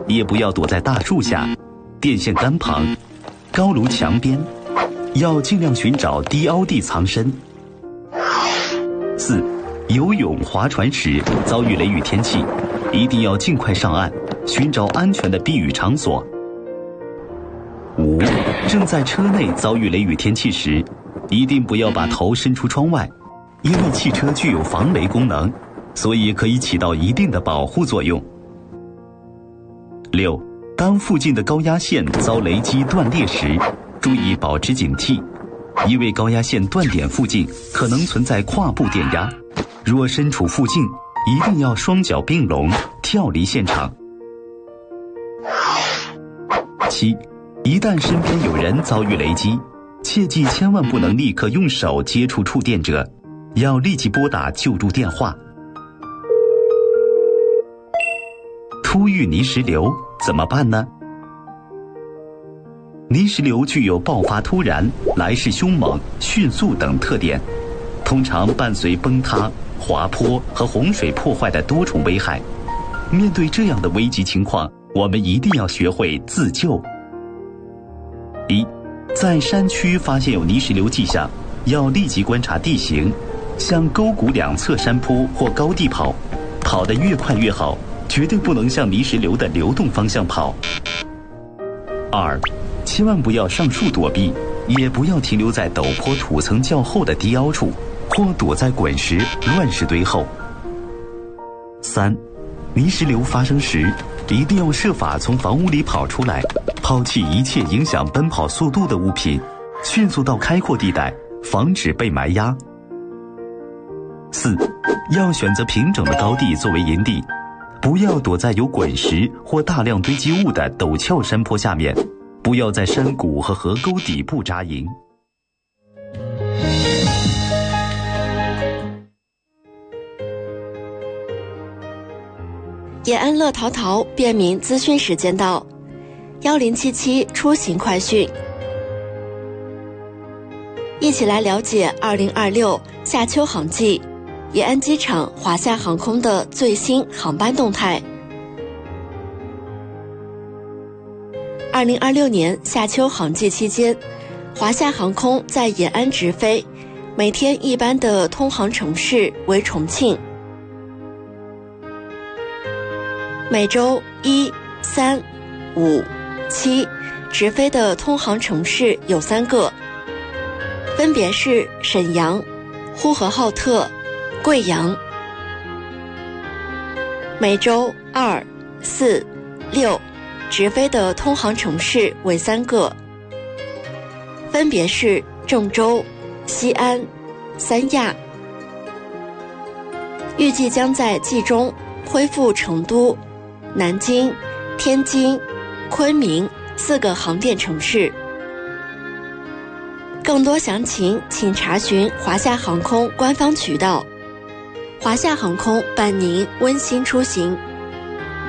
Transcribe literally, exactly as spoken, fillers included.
也不要躲在大树下、电线杆旁、高炉墙边，要尽量寻找低凹地藏身。四、游泳、划船时遭遇雷雨天气，一定要尽快上岸，寻找安全的避雨场所。五、正在车内遭遇雷雨天气时，一定不要把头伸出窗外，因为汽车具有防雷功能，所以可以起到一定的保护作用。六、当附近的高压线遭雷击断裂时，注意保持警惕，因为高压线断点附近可能存在跨步电压，若身处附近，一定要双脚并拢，跳离现场。七、一旦身边有人遭遇雷击，切记千万不能立刻用手接触触电者，要立即拨打救助电话。突遇泥石流怎么办呢？泥石流具有爆发突然、来势凶猛、迅速等特点，通常伴随崩塌、滑坡和洪水破坏的多重危害。面对这样的危急情况，我们一定要学会自救。一、在山区发现有泥石流迹象，要立即观察地形，向沟谷两侧山坡或高地跑，跑得越快越好，绝对不能向泥石流的流动方向跑。二、千万不要上树躲避，也不要停留在陡坡土层较厚的低凹处，或躲在滚石、乱石堆后。三、泥石流发生时，一定要设法从房屋里跑出来，抛弃一切影响奔跑速度的物品，迅速到开阔地带，防止被埋压。四、要选择平整的高地作为营地，不要躲在有滚石或大量堆积物的陡峭山坡下面，不要在山谷和河沟底部扎营。 延安乐淘淘便民资讯时间到，幺零七七出行快讯，一起来了解二零二六夏秋航季延安机场华夏航空的最新航班动态。二零二六年夏秋航季期间，华夏航空在延安直飞，每天一班的通航城市为重庆。每周一、三、五、七直飞的通航城市有三个，分别是沈阳、呼和浩特、贵阳。每周二、四、六直飞的通航城市为三个，分别是郑州、西安、三亚。预计将在季中恢复成都、南京、天津、昆明四个航点城市。更多详情请查询华夏航空官方渠道。华夏航空伴您温馨出行。